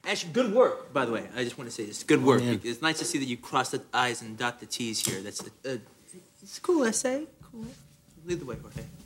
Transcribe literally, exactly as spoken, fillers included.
Actually, good work, by the way. I just want to say this. Good work. man. It's nice to see that you cross the I's and dot the T's here. That's a, a, it's a cool essay. Cool. Lead the way, Jorge.